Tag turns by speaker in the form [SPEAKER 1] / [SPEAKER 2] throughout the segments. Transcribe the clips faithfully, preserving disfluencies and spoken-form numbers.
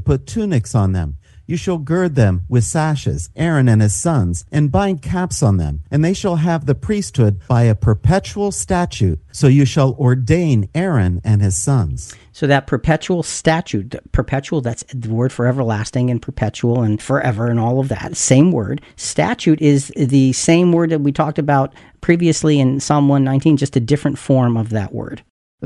[SPEAKER 1] put tunics on them. You shall gird them with sashes, Aaron and his sons, and bind caps on them, and they shall have the priesthood by a perpetual statute. So you shall ordain Aaron and his sons.
[SPEAKER 2] So that perpetual statute, perpetual, that's the word for everlasting and perpetual and forever and all of that, same word. Statute is the same word that we talked about previously in Psalm one nineteen, just a different form of that word.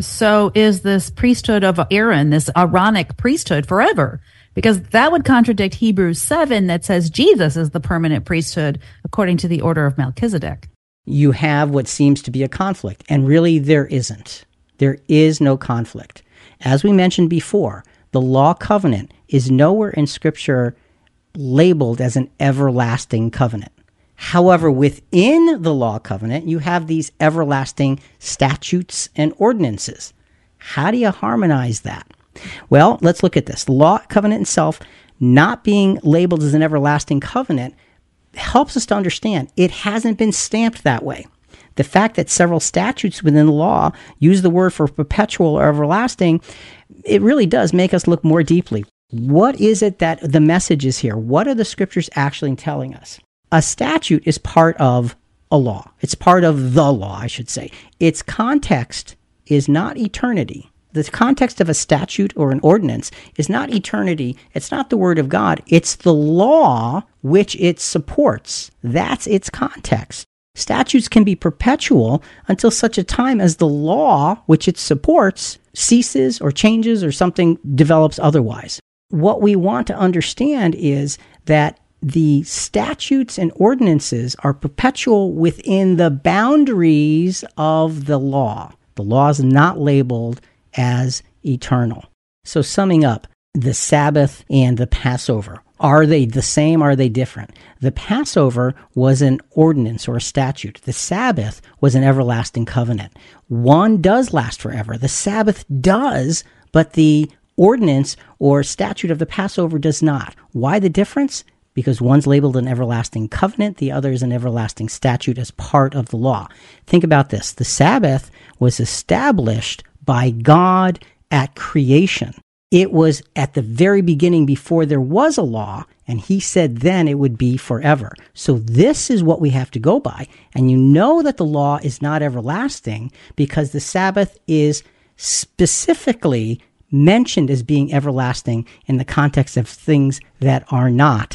[SPEAKER 3] So is this priesthood of Aaron, this Aaronic priesthood, forever? Because that would contradict Hebrews seven that says Jesus is the permanent priesthood according to the order of Melchizedek.
[SPEAKER 2] You have what seems to be a conflict, and really there isn't. There is no conflict. As we mentioned before, the law covenant is nowhere in Scripture labeled as an everlasting covenant. However, within the law covenant, you have these everlasting statutes and ordinances. How do you harmonize that? Well, let's look at this. The law covenant itself, not being labeled as an everlasting covenant, helps us to understand it hasn't been stamped that way. The fact that several statutes within the law use the word for perpetual or everlasting, it really does make us look more deeply. What is it that the message is here? What are the Scriptures actually telling us? A statute is part of a law. It's part of the law, I should say. Its context is not eternity. The context of a statute or an ordinance is not eternity. It's not the Word of God. It's the law which it supports. That's its context. Statutes can be perpetual until such a time as the law which it supports ceases or changes or something develops otherwise. What we want to understand is that the statutes and ordinances are perpetual within the boundaries of the law. The law is not labeled as eternal. So summing up, the Sabbath and the Passover, are they the same? Are they different? The Passover was an ordinance or a statute. The Sabbath was an everlasting covenant. One does last forever. The Sabbath does, but the ordinance or statute of the Passover does not. Why the difference? Because one's labeled an everlasting covenant, the other is an everlasting statute as part of the law. Think about this. The Sabbath was established by God at creation. It was at the very beginning before there was a law, and he said then it would be forever. So this is what we have to go by. And you know that the law is not everlasting because the Sabbath is specifically mentioned as being everlasting in the context of things that are not,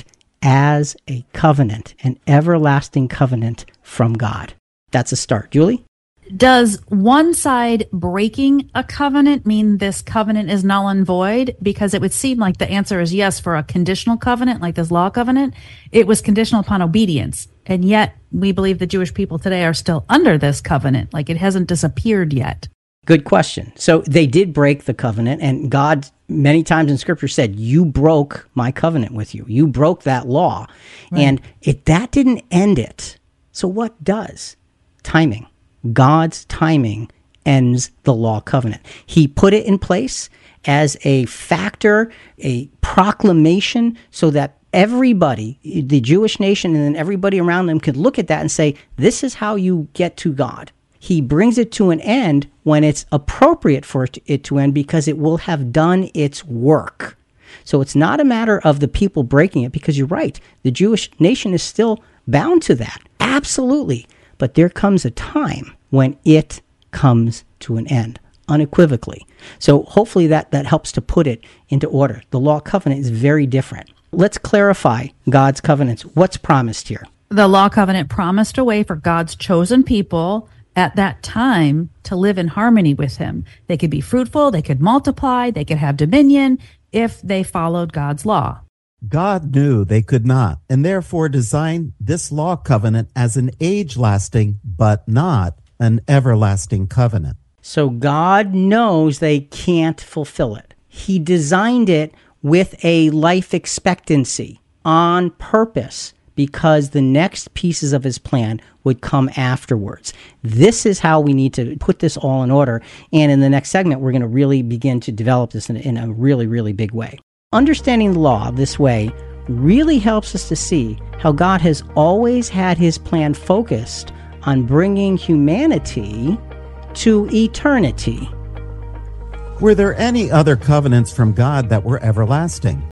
[SPEAKER 2] as a covenant, an everlasting covenant from God. That's a start. Julie?
[SPEAKER 3] Does one side breaking a covenant mean this covenant is null and void? Because it would seem like the answer is yes for a conditional covenant, like this law covenant. It was conditional upon obedience. And yet we believe the Jewish people today are still under this covenant, like it hasn't disappeared yet.
[SPEAKER 2] Good question. So they did break the covenant, and God many times in Scripture said, you broke my covenant with you. You broke that law. Right. And it, that didn't end it. So what does? Timing. God's timing ends the law covenant. He put it in place as a factor, a proclamation, so that everybody, the Jewish nation and then everybody around them could look at that and say, this is how you get to God. He brings it to an end when it's appropriate for it to end because it will have done its work. So it's not a matter of the people breaking it, because you're right, the Jewish nation is still bound to that. Absolutely. But there comes a time when it comes to an end, unequivocally. So hopefully that, that helps to put it into order. The law covenant is very different. Let's clarify God's covenants. What's promised here?
[SPEAKER 3] The law covenant promised a way for God's chosen people at that time to live in harmony with him. They could be fruitful, they could multiply, they could have dominion if they followed God's law.
[SPEAKER 1] God knew they could not, and therefore designed this law covenant as an age-lasting, but not an everlasting covenant.
[SPEAKER 2] So God knows they can't fulfill it. He designed it with a life expectancy on purpose, because the next pieces of his plan would come afterwards. This is how we need to put this all in order. And in the next segment, we're going to really begin to develop this in, in a really, really big way. Understanding the law this way really helps us to see how God has always had his plan focused on bringing humanity to eternity.
[SPEAKER 1] Were there any other covenants from God that were everlasting?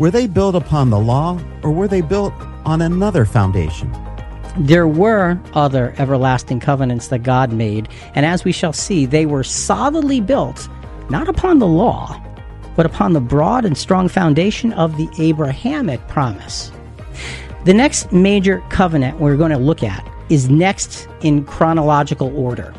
[SPEAKER 1] Were they built upon the law, or were they built on another foundation?
[SPEAKER 2] There were other everlasting covenants that God made, and as we shall see, they were solidly built, not upon the law, but upon the broad and strong foundation of the Abrahamic promise. The next major covenant we're going to look at is next in chronological order.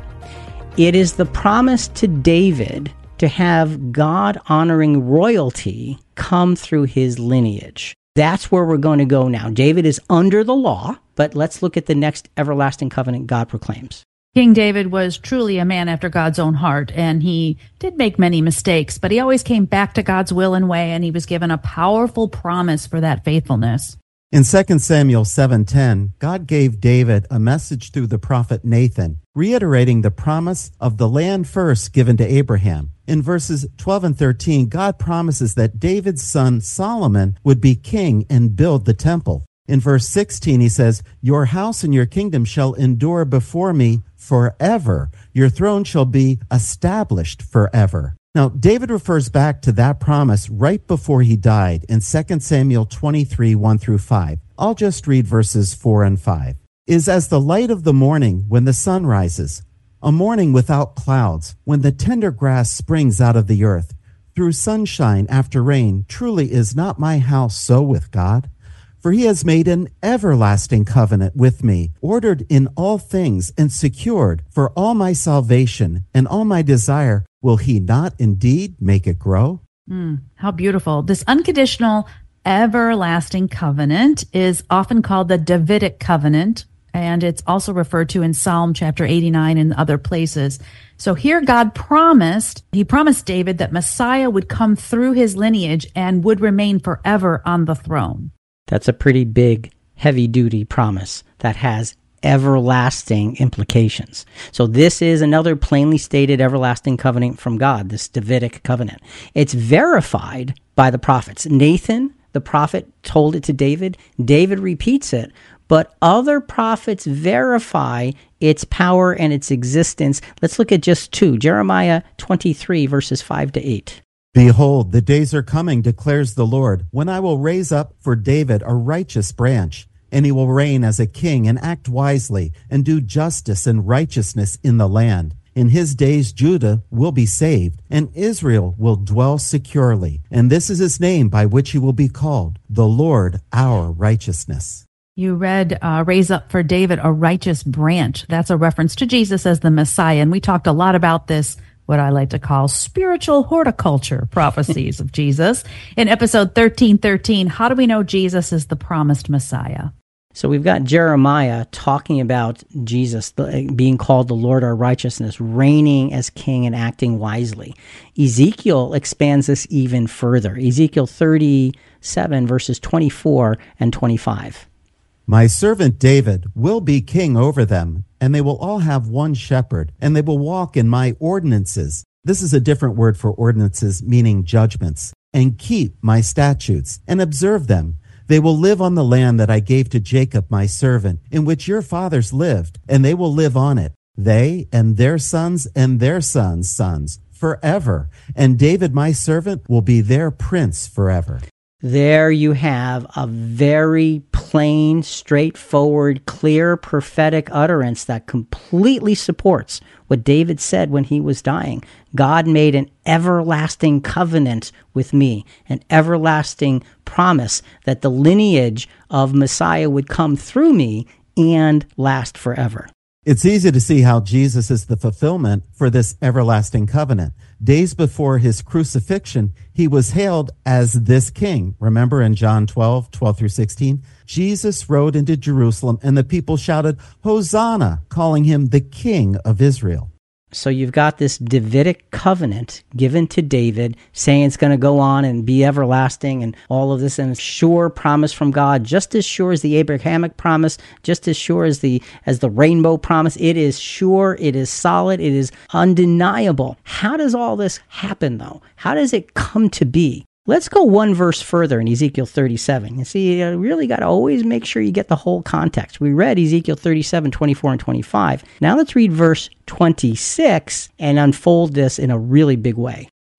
[SPEAKER 2] It is the promise to David to have God-honoring royalty come through his lineage. That's where we're going to go now. David is under the law, but let's look at the next everlasting covenant God proclaims.
[SPEAKER 3] King David was truly a man after God's own heart, and he did make many mistakes, but he always came back to God's will and way, and he was given a powerful promise for that faithfulness.
[SPEAKER 1] In Second Samuel seven ten, God gave David a message through the prophet Nathan, reiterating the promise of the land first given to Abraham. In verses twelve and thirteen, God promises that David's son Solomon would be king and build the temple. In verse sixteen, he says, "Your house and your kingdom shall endure before me forever. Your throne shall be established forever." Now, David refers back to that promise right before he died in Second Samuel twenty-three, one through five. I'll just read verses four and five. "Is as the light of the morning when the sun rises, a morning without clouds, when the tender grass springs out of the earth. Through sunshine after rain, truly is not my house so with God? For he has made an everlasting covenant with me, ordered in all things and secured for all my salvation and all my desire. Will he not indeed make it grow?"
[SPEAKER 3] Mm, how beautiful. This unconditional, everlasting covenant is often called the Davidic covenant, and it's also referred to in Psalm chapter eighty-nine and other places. So here God promised, he promised David that Messiah would come through his lineage and would remain forever on the throne.
[SPEAKER 2] That's a pretty big, heavy-duty promise that has everlasting implications. So this is another plainly stated everlasting covenant from God, this Davidic covenant. It's verified by the prophets. Nathan, the prophet, told it to David. David repeats it, but other prophets verify its power and its existence. Let's look at just two. Jeremiah twenty-three, verses five to eight.
[SPEAKER 1] "Behold, the days are coming, declares the Lord, when I will raise up for David a righteous branch, and he will reign as a king and act wisely and do justice and righteousness in the land. In his days Judah will be saved, and Israel will dwell securely. And this is his name by which he will be called, the Lord our righteousness."
[SPEAKER 3] You read, uh, raise up for David a righteous branch. That's a reference to Jesus as the Messiah. And we talked a lot about this, what I like to call spiritual horticulture prophecies of Jesus. In episode thirteen thirteen, how do we know Jesus is the promised Messiah?
[SPEAKER 2] So we've got Jeremiah talking about Jesus the, being called the Lord our righteousness, reigning as king and acting wisely. Ezekiel expands this even further. Ezekiel thirty-seven, verses twenty-four and twenty-five.
[SPEAKER 1] "My servant David will be king over them, and they will all have one shepherd, and they will walk in my ordinances." This is a different word for ordinances, meaning judgments. "And keep my statutes, and observe them. They will live on the land that I gave to Jacob my servant, in which your fathers lived, and they will live on it, they and their sons and their sons' sons, forever. And David my servant will be their prince forever."
[SPEAKER 2] There you have a very plain, straightforward, clear, prophetic utterance that completely supports what David said when he was dying. God made an everlasting covenant with me, an everlasting promise that the lineage of Messiah would come through me and last forever.
[SPEAKER 1] It's easy to see how Jesus is the fulfillment for this everlasting covenant. Days before his crucifixion, he was hailed as this king. Remember in John twelve, twelve through sixteen? Jesus rode into Jerusalem and the people shouted, "Hosanna," calling him the King of Israel.
[SPEAKER 2] So you've got this Davidic covenant given to David, saying it's going to go on and be everlasting and all of this, and a sure promise from God, just as sure as the Abrahamic promise, just as sure as the as the rainbow promise. It is sure, it is solid, it is undeniable. How does all this happen, though? How does it come to be? Let's go one verse further in Ezekiel thirty-seven. You see, you really got to always make sure you get the whole context. We read Ezekiel thirty-seven, twenty-four, and twenty-five. Now let's read verse twenty-six and unfold this in a really big way.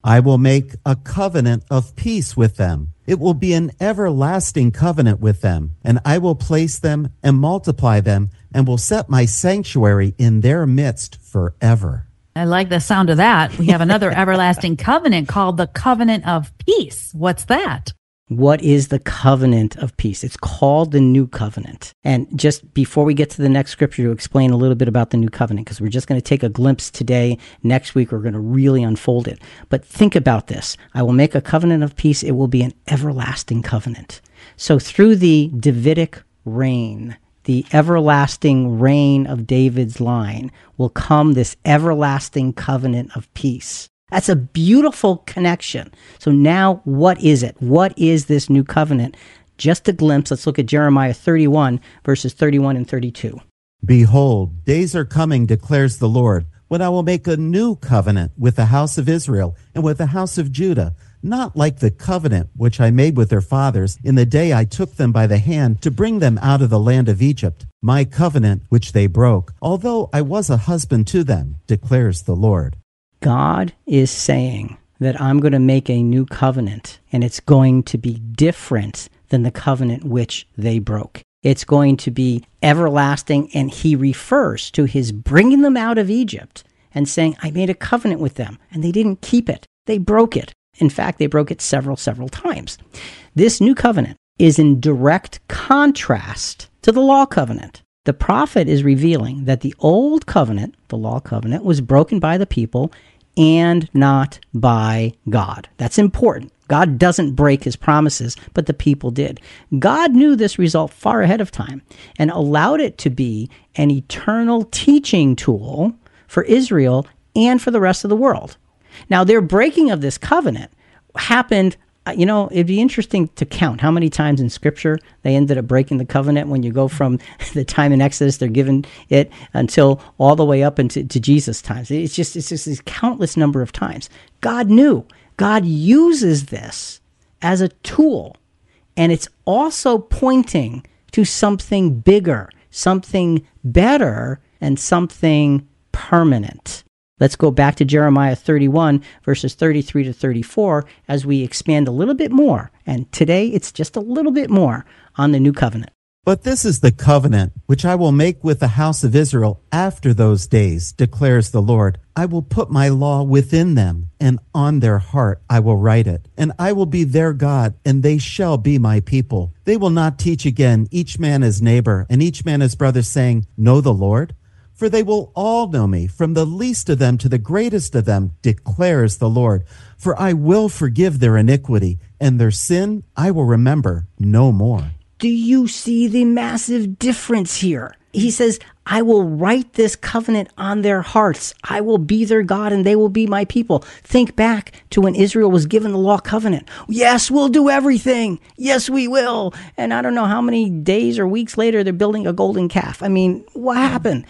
[SPEAKER 1] I will make a covenant of peace with them. It will be an everlasting covenant with them, and I will place them and multiply them, and will set my sanctuary in their midst forever.
[SPEAKER 3] I like the sound of that. We have another everlasting covenant called the covenant of peace. What's that?
[SPEAKER 2] What is the covenant of peace? It's called the new covenant. And just before we get to the next scripture to explain a little bit about the new covenant, because we're just going to take a glimpse today, next week we're going to really unfold it. But think about this. I will make a covenant of peace. It will be an everlasting covenant. So through the Davidic reign, the everlasting reign of David's line, will come this everlasting covenant of peace. That's a beautiful connection. So now what is it? What is this new covenant? Just a glimpse. Let's look at Jeremiah thirty-one, verses thirty-one and thirty-two.
[SPEAKER 1] Behold, days are coming, declares the Lord, when I will make a new covenant with the house of Israel and with the house of Judah, not like the covenant which I made with their fathers in the day I took them by the hand to bring them out of the land of Egypt, my covenant which they broke, although I was a husband to them, declares the Lord.
[SPEAKER 2] God is saying that I'm going to make a new covenant, and it's going to be different than the covenant which they broke. It's going to be everlasting, and he refers to his bringing them out of Egypt and saying, I made a covenant with them, and they didn't keep it. They broke it. In fact, they broke it several, several times. This new covenant is in direct contrast to the law covenant. The prophet is revealing that the old covenant, the law covenant, was broken by the people and not by God. That's important. God doesn't break his promises, but the people did. God knew this result far ahead of time and allowed it to be an eternal teaching tool for Israel and for the rest of the world. Now, their breaking of this covenant happened, you know, it'd be interesting to count how many times in Scripture they ended up breaking the covenant when you go from the time in Exodus they're given it until all the way up into to Jesus' times. It's just, it's just this countless number of times. God knew. God uses this as a tool, and it's also pointing to something bigger, something better, and something permanent. Let's go back to Jeremiah thirty-one, verses thirty-three to thirty-four, as we expand a little bit more. And today, it's just a little bit more on the new covenant.
[SPEAKER 1] But this is the covenant which I will make with the house of Israel after those days, declares the Lord. I will put my law within them, and on their heart I will write it. And I will be their God, and they shall be my people. They will not teach again, each man his neighbor, and each man his brother, saying, Know the Lord? For they will all know me, from the least of them to the greatest of them, declares the Lord. For I will forgive their iniquity, and their sin I will remember no more.
[SPEAKER 2] Do you see the massive difference here? He says, I will write this covenant on their hearts. I will be their God, and they will be my people. Think back to when Israel was given the law covenant. Yes, we'll do everything. Yes, we will. And I don't know how many days or weeks later, they're building a golden calf. I mean, what happened?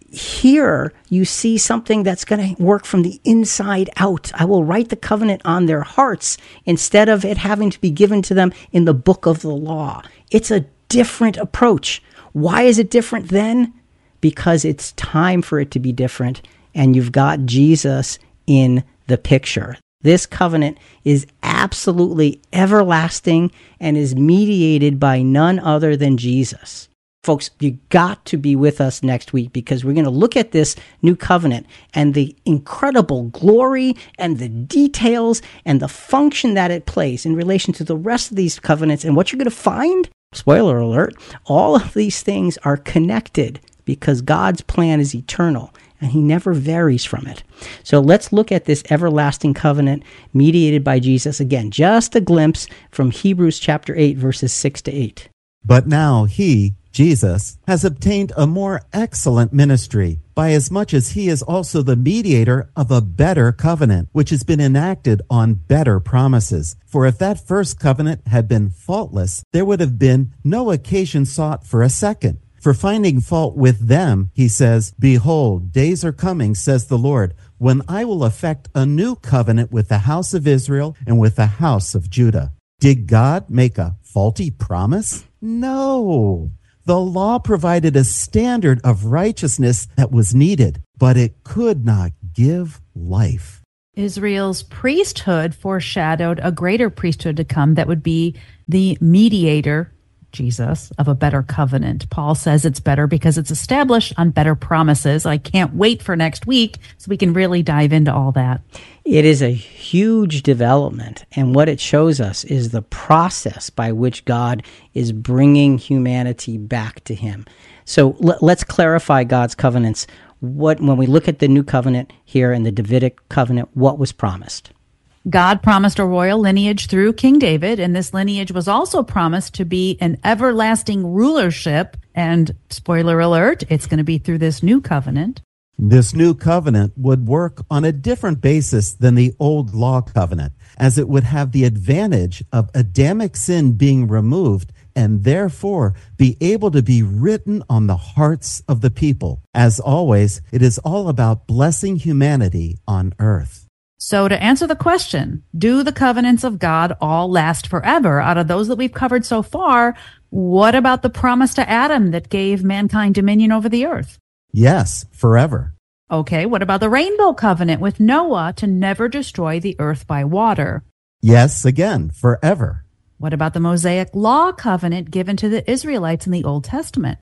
[SPEAKER 2] Here, you see something that's going to work from the inside out. I will write the covenant on their hearts instead of it having to be given to them in the book of the law. It's a different approach. Why is it different then? Because it's time for it to be different, and you've got Jesus in the picture. This covenant is absolutely everlasting and is mediated by none other than Jesus. Folks, you got to be with us next week because we're going to look at this new covenant and the incredible glory and the details and the function that it plays in relation to the rest of these covenants. And what you're going to find, spoiler alert, all of these things are connected because God's plan is eternal and he never varies from it. So let's look at this everlasting covenant mediated by Jesus. Again, just a glimpse from Hebrews chapter eight, verses six to eight.
[SPEAKER 1] But now he, Jesus, has obtained a more excellent ministry, by as much as he is also the mediator of a better covenant, which has been enacted on better promises. For if that first covenant had been faultless, there would have been no occasion sought for a second. For finding fault with them, he says, Behold, days are coming, says the Lord, when I will effect a new covenant with the house of Israel and with the house of Judah. Did God make a faulty promise? No. The law provided a standard of righteousness that was needed, but it could not give life.
[SPEAKER 3] Israel's priesthood foreshadowed a greater priesthood to come that would be the mediator, Jesus, of a better covenant. Paul says it's better because it's established on better promises. I can't wait for next week so we can really dive into all that.
[SPEAKER 2] It is a huge development, and what it shows us is the process by which God is bringing humanity back to him. So l- let's clarify God's covenants. What, when we look at the new covenant here in the Davidic covenant, what was promised?
[SPEAKER 3] God promised a royal lineage through King David, and this lineage was also promised to be an everlasting rulership. And spoiler alert, it's going to be through this new covenant.
[SPEAKER 1] This new covenant would work on a different basis than the old law covenant, as it would have the advantage of Adamic sin being removed and therefore be able to be written on the hearts of the people. As always, it is all about blessing humanity on earth.
[SPEAKER 3] So to answer the question, do the covenants of God all last forever? Out of those that we've covered so far, what about the promise to Adam that gave mankind dominion over the earth?
[SPEAKER 1] Yes, forever.
[SPEAKER 3] Okay, what about the rainbow covenant with Noah to never destroy the earth by water?
[SPEAKER 1] Yes, again, forever.
[SPEAKER 3] What about the Mosaic law covenant given to the Israelites in the Old Testament?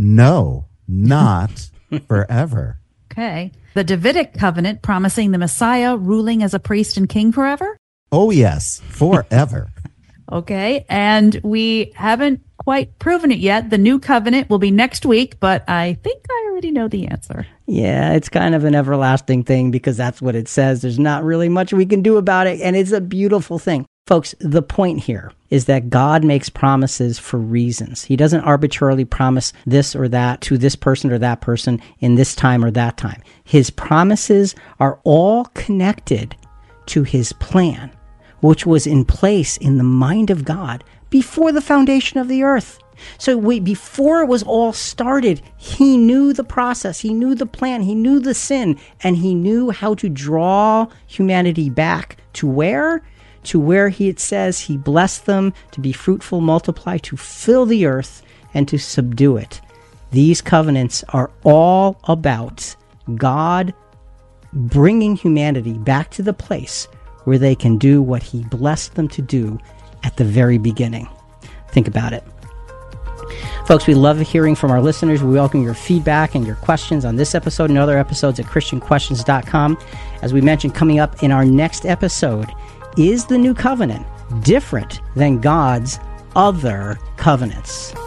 [SPEAKER 1] No, not forever.
[SPEAKER 3] Okay. The Davidic covenant promising the Messiah ruling as a priest and king forever?
[SPEAKER 1] Oh, yes, forever.
[SPEAKER 3] Okay. And we haven't quite proven it yet. The new covenant will be next week, but I think I already know the answer.
[SPEAKER 2] Yeah, it's kind of an everlasting thing because that's what it says. There's not really much we can do about it, and it's a beautiful thing. Folks, the point here is that God makes promises for reasons. He doesn't arbitrarily promise this or that to this person or that person in this time or that time. His promises are all connected to his plan, which was in place in the mind of God before the foundation of the earth. So we, before it was all started, he knew the process, he knew the plan, he knew the sin, and he knew how to draw humanity back to where? To where he it says he blessed them to be fruitful, multiply, to fill the earth, and to subdue it. These covenants are all about God bringing humanity back to the place where they can do what he blessed them to do at the very beginning. Think about it. Folks, we love hearing from our listeners. We welcome your feedback and your questions on this episode and other episodes at Christian Questions dot com. As we mentioned, coming up in our next episode, is the new covenant different than God's other covenants?